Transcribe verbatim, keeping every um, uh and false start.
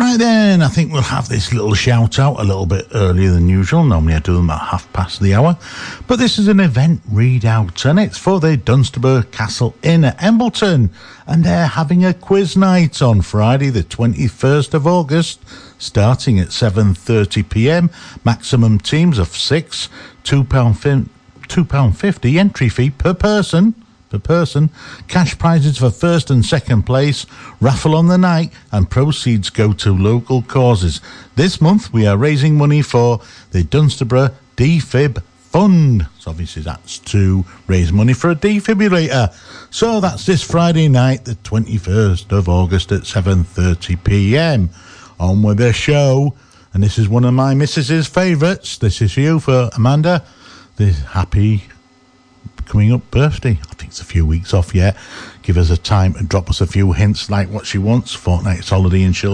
Right then, I think we'll have this little shout out a little bit earlier than usual. Normally I do them at half past the hour. But this is an event readout, and it's for the Dunstable Castle Inn at Embleton. And they're having a quiz night on Friday the twenty-first of August, starting at seven thirty p m. Maximum teams of six, two pounds fifty entry fee per person. per person, cash prizes for first and second place, raffle on the night, and proceeds go to local causes. This month we are raising money for the Dunstable Defib Fund. So obviously that's to raise money for a defibrillator. So that's this Friday night, the twenty-first of August at seven thirty p m. On with the show. And this is one of my missus's favourites. This is you for Amanda. The happy coming up birthday. I think it's a few weeks off yet. Give us a time and drop us a few hints like what she wants. Fortnight's holiday and she'll